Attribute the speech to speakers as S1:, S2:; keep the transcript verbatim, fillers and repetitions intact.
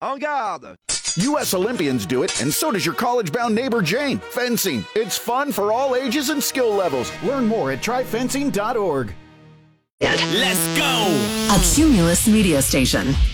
S1: En garde!
S2: U S Olympians do it, and so does your college-bound neighbor Jane. Fencing. It's fun for all ages and skill levels. Learn more at try fencing dot org.
S3: Let's go!
S4: A Cumulus media station.